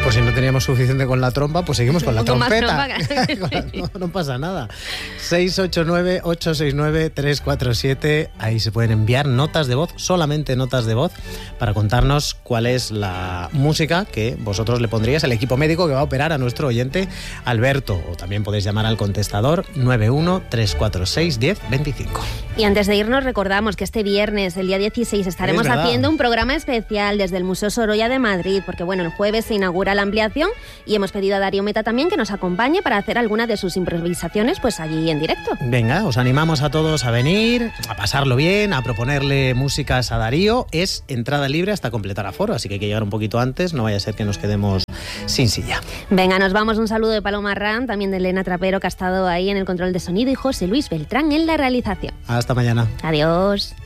Por si no teníamos suficiente con la trompa, pues seguimos con la trompeta. No pasa nada. 689-869-347. Ahí se pueden enviar notas de voz, solamente notas de voz, para contarnos cuál es la música que vosotros le pondríais al equipo médico que va a operar a nuestro oyente Alberto. O también podéis llamar al contestador 91-346-1025. Y antes de irnos recordamos que este viernes, el día 16, estaremos haciendo un programa especial desde el Museo Sorolla de Madrid, porque bueno, el jueves se inaugura la ampliación y hemos pedido a Darío Meta también que nos acompañe para hacer alguna de sus improvisaciones pues allí en directo. Venga, os animamos a todos a venir, a pasarlo bien, a proponerle músicas a Darío. Es entrada libre hasta completar aforo, así que hay que llegar un poquito antes, no vaya a ser que nos quedemos sin silla. Venga, nos vamos. Un saludo de Paloma Arrán, también de Elena Trapero, que ha estado ahí en el control de sonido, y José Luis Beltrán en la realización. Hasta mañana. Adiós.